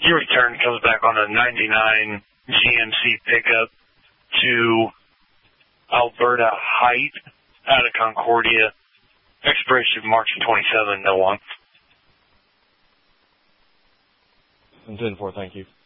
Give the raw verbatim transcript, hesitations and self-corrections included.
Your return comes back on a ninety-nine G M C pickup to Alberta Height out of Concordia. Expiration March twenty-seventh, no one. And ten four, thank you.